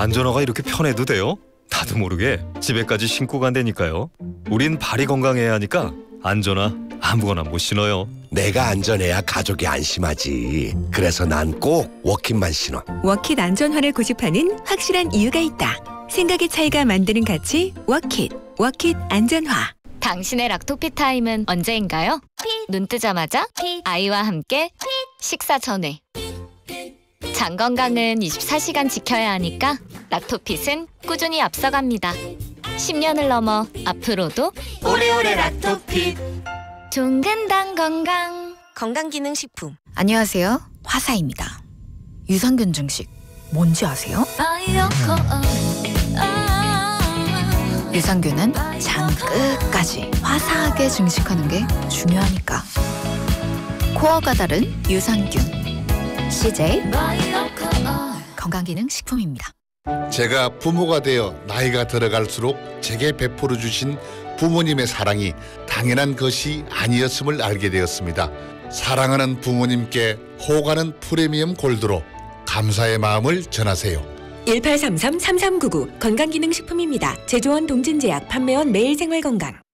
안전화가 이렇게 편해도 돼요? 나도 모르게 집에까지 신고 간다니까요. 우린 발이 건강해야 하니까 안전화 아무거나 못 신어요. 내가 안전해야 가족이 안심하지. 그래서 난 꼭 워킷만 신어. 워킷 안전화를 고집하는 확실한 이유가 있다. 생각의 차이가 만드는 가치 워킷. 워킷 안전화. 당신의 락토피 타임은 언제인가요? 눈 뜨자마자 아이와 함께 식사 전에. 장 건강은 24시간 지켜야 하니까 락토핏은 꾸준히 앞서갑니다. 10년을 넘어 앞으로도 오래오래 락토핏. 종근당 건강. 건강기능식품. 안녕하세요. 화사입니다. 유산균 증식 뭔지 아세요? 유산균은 장 끝까지 화사하게 증식하는 게 중요하니까. 코어가 다른 유산균. CJ 건강기능식품입니다. 제가 부모가 되어 나이가 들어갈수록 제게 베풀어 주신 부모님의 사랑이 당연한 것이 아니었음을 알게 되었습니다. 사랑하는 부모님께 호가는 프리미엄 골드로 감사의 마음을 전하세요. 1833-3399 건강기능식품입니다. 제조원 동진제약, 판매원 매일생활건강.